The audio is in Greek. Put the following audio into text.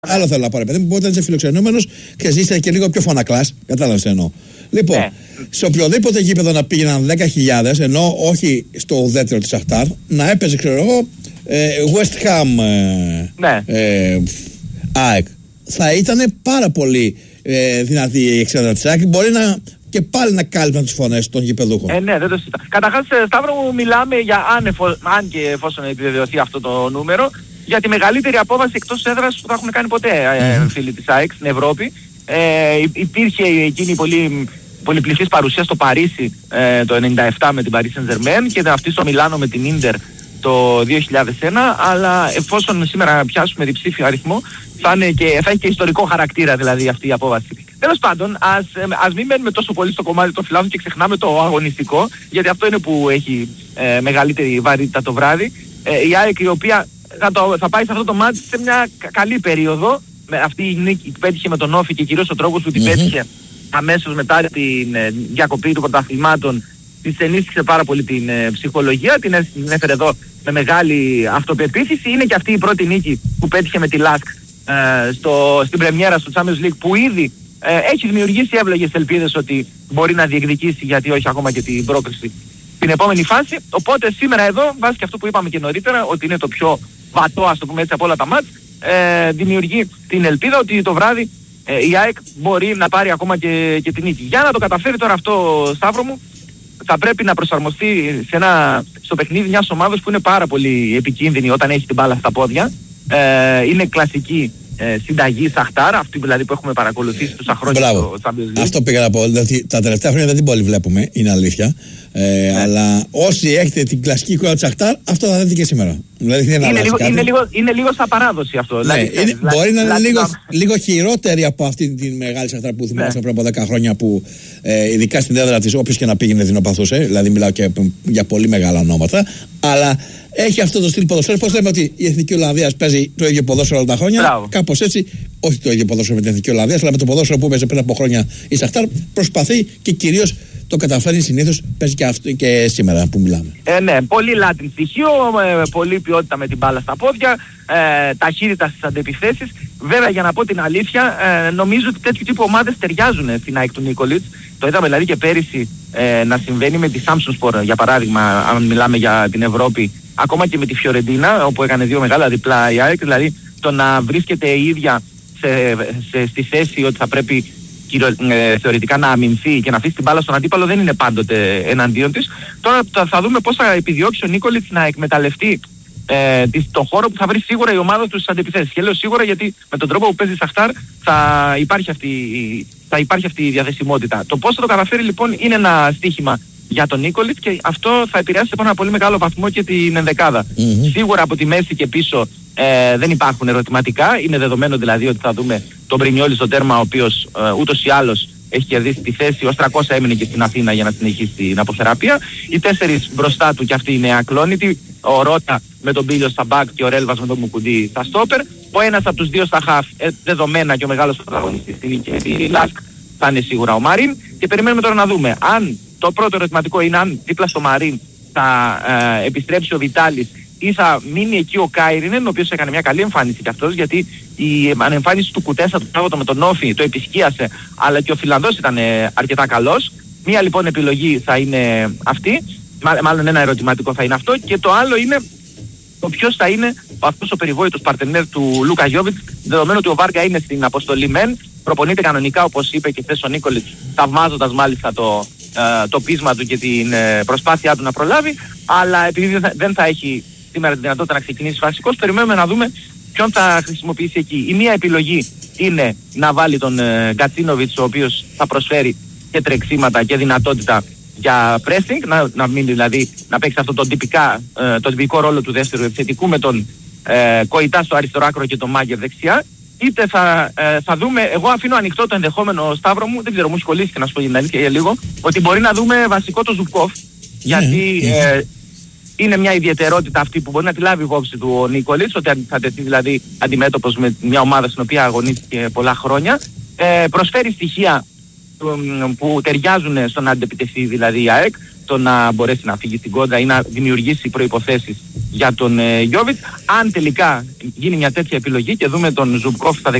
Άλλο θέλω να πω, ρε παιδί μου, που όταν είσαι φιλοξενούμενος και είσαι και λίγο πιο φωνακλάς. Κατάλαβες τι εννοώ. Λοιπόν, σε οποιοδήποτε γήπεδο να πήγαιναν 10.000, ενώ όχι στο ουδέτερο της Σαχτάρ, να έπαιζε, ξέρω εγώ, West Ham ΑΕΚ. Θα ήταν πάρα πολύ δυνατή η εξέδρα της ΑΕΚ. Μπορεί να και πάλι να κάλυπταν τις φωνές των γηπεδούχων. Ναι, δεν το συζητάω. Καταρχάς, Σταύρο μου, μιλάμε για αν και εφόσον επιβεβαιωθεί αυτό το νούμερο, για τη μεγαλύτερη απόβαση εκτός έδρας που θα έχουν κάνει ποτέ φίλοι της ΑΕΚ στην Ευρώπη. Υπήρχε εκείνη η πολυπληθής παρουσία στο Παρίσι το 1997 με την Paris Saint-Germain και αυτή στο Μιλάνο με την Ίντερ το 2001, αλλά εφόσον σήμερα πιάσουμε διψήφιο αριθμό θα έχει και ιστορικό χαρακτήρα δηλαδή αυτή η απόβαση. Τέλος πάντων, ας μην μένουμε τόσο πολύ στο κομμάτι των φιλάθλων και ξεχνάμε το αγωνιστικό, γιατί αυτό είναι που έχει μεγαλύτερη βαρύτητα το βράδυ. Η ΑΕΚ, η οποία θα πάει σε αυτό το μάτι σε μια καλή περίοδο, αυτή η νίκη που πέτυχε με τον Όφη και κυρίως ο τρόπος που την πέτυχε αμέσως μετά την διακοπή των πρωταθλημάτων, της ενίσχυσε πάρα πολύ την ψυχολογία, την έφερε εδώ με μεγάλη αυτοπεποίθηση. Είναι και αυτή η πρώτη νίκη που πέτυχε με τη ΛΑΣΚ στην πρεμιέρα στο Champions League, που ήδη έχει δημιουργήσει εύλογες ελπίδες ότι μπορεί να διεκδικήσει, γιατί όχι ακόμα και την πρόκριση στην επόμενη φάση. Οπότε σήμερα εδώ, βάσει και αυτό που είπαμε και νωρίτερα, ότι είναι το πιο βατό, ας το πούμε έτσι, από όλα τα μάτς, δημιουργεί την ελπίδα ότι το βράδυ η ΑΕΚ μπορεί να πάρει ακόμα και την νίκη. Για να το καταφέρει τώρα αυτό, Σταύρο μου, θα πρέπει να προσαρμοστεί στο παιχνίδι μιας ομάδας που είναι πάρα πολύ επικίνδυνη όταν έχει την μπάλα στα πόδια. Είναι κλασική συνταγή Σαχτάρ, αυτή δηλαδή που έχουμε παρακολουθήσει τόσα χρόνια στο Champions League. Αυτό πήγα να πω. Δηλαδή, τα τελευταία χρόνια δεν την πολύ βλέπουμε, είναι αλήθεια. Αλλά όσοι έχετε την κλασική εικόνα της Σαχτάρ, αυτό θα δείτε και σήμερα. Δηλαδή, είναι λίγο σαν παράδοση αυτό. Ναι, δηλαδή, μπορεί να είναι λίγο χειρότερη από αυτή τη μεγάλη Σαχτάρ που θυμάμαι πριν από 10 χρόνια, που ειδικά στην έδρα της όποιος και να πήγαινε δεινοπαθούσε. Δηλαδή μιλάω και για πολύ μεγάλα ονόματα. Αλλά έχει αυτό το στυλ ποδοσφαίρου. Πώς λέμε ότι η Εθνική Ολλανδίας παίζει το ίδιο ποδόσφαιρο όλα τα χρόνια. Κάπως έτσι, όχι το ίδιο ποδόσφαιρο με την Εθνική Ολλανδίας, αλλά με το ποδόσφαιρο που παίζει πριν από χρόνια η Σαχτάρ, προσπαθεί και κυρίως το καταφέρνει συνήθως, παίζει και σήμερα που μιλάμε. Ναι, πολύ Latin στοιχείο, πολύ ποιότητα με την μπάλα στα πόδια, ταχύτητα στις αντεπιθέσεις. Βέβαια, για να πω την αλήθεια, νομίζω ότι τέτοιου τύπου ομάδες ταιριάζουν στην ΑΕΚ του Νίκολιτς. Το είδαμε δηλαδή και πέρυσι να συμβαίνει με τη Samsunspor, για παράδειγμα, αν μιλάμε για την Ευρώπη, ακόμα και με τη Φιωρεντίνα, όπου έκανε 2 μεγάλα διπλά η ΑΕΚ. Δηλαδή το να βρίσκεται η ίδια στη θέση ότι θα πρέπει θεωρητικά να αμυνθεί και να αφήσει την μπάλα στον αντίπαλο δεν είναι πάντοτε εναντίον της. Τώρα θα δούμε πώς θα επιδιώξει ο Νίκολιτς να εκμεταλλευτεί τον χώρο που θα βρει σίγουρα η ομάδα του στις αντεπιθέσεις. Και λέω σίγουρα γιατί με τον τρόπο που παίζει η Σαχτάρ θα υπάρχει αυτή η διαθεσιμότητα. Το πώς θα το καταφέρει λοιπόν είναι ένα στοίχημα για τον Νίκολιτς και αυτό θα επηρεάσει σε ένα πολύ μεγάλο βαθμό και την ενδεκάδα. Σίγουρα από τη μέση και πίσω δεν υπάρχουν ερωτηματικά. Είναι δεδομένο δηλαδή ότι θα δούμε τον Μπρινιόλι στο τέρμα, ο οποίος ούτως ή άλλως έχει κερδίσει τη θέση. Ο Στρακώσα έμεινε και στην Αθήνα για να συνεχίσει την αποθεραπεία. Οι 4 μπροστά του και αυτοί είναι ακλόνητοι. Ο Ρότα με τον Μπίλιο στα μπακ και ο Ρέλβας με τον Μουκουντή στα στόπερ. Ο ένας από τους δύο στα χαφ, δεδομένα και ο μεγάλος πρωταγωνιστής στη ΛΑΣΚ, θα είναι σίγουρα ο Μαρίν. Και περιμένουμε τώρα να δούμε αν το πρώτο ερωτηματικό είναι αν δίπλα στο Μαρίν θα επιστρέψει ο Βιτάλης ή θα μείνει εκεί ο Κάιρινεν, ο οποίος έκανε μια καλή εμφάνιση κι αυτός, γιατί η ανεμφάνιση του Κουτέσα του Σάββατο με τον Όφη το επισκίασε, αλλά και ο Φιλανδός ήταν αρκετά καλός. Μία λοιπόν επιλογή θα είναι αυτή, μάλλον ένα ερωτηματικό θα είναι αυτό, και το άλλο είναι το ποιος θα είναι αυτός ο περιβόητος παρτενέρ του Λούκα Γιόβιτς, δεδομένου ότι ο Βάργα είναι στην αποστολή μεν, προπονείται κανονικά όπως είπε και χθες ο Νίκολιτς, θαυμάζοντας μάλιστα το πείσμα του και την προσπάθειά του να προλάβει, αλλά επειδή δεν θα έχει σήμερα τη δυνατότητα να ξεκινήσει βασικός, περιμένουμε να δούμε ποιον θα χρησιμοποιήσει εκεί. Η μία επιλογή είναι να βάλει τον Γκατσίνοβιτς, ο οποίος θα προσφέρει και τρεξίματα και δυνατότητα για pressing, να μην δηλαδή να παίξει αυτό το τυπικό ρόλο του δεύτερου επιθετικού με τον Κοϊτά στο αριστερό άκρο και τον Μάγκερ δεξιά. Είτε θα δούμε, εγώ αφήνω ανοιχτό το ενδεχόμενο, Σταύρο μου, δεν ξέρω, μου σχολήθηκε να σου πω την αλήθεια για λίγο, ότι μπορεί να δούμε βασικό το Ζουκόφ, γιατί είναι μια ιδιαιτερότητα αυτή που μπορεί να τη λάβει υπόψη του ο Νίκολιτς, ότι θα τεθεί δηλαδή αντιμέτωπος με μια ομάδα στην οποία αγωνίστηκε πολλά χρόνια. Προσφέρει στοιχεία που ταιριάζουν στο να αντεπιτεθεί δηλαδή η ΑΕΚ, το να μπορέσει να φύγει στην κόντρα ή να δημιουργήσει προϋποθέσεις για τον Γιόβιτς. Αν τελικά γίνει μια τέτοια επιλογή και δούμε τον Ζουμπκόφ στα